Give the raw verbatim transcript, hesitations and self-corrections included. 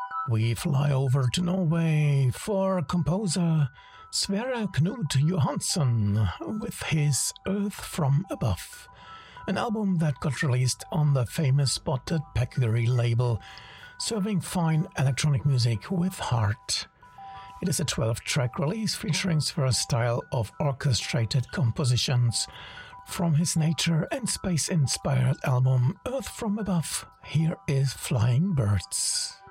We fly over to Norway for composer Sverre Knut Johansen with his Earth from Above, an album that got released on the famous Spotted Peccary label, serving fine electronic music with heart. It is a twelve-track release featuring Sverre's style of orchestrated compositions. From his nature and space-inspired album Earth from Above, here is Flying Birds.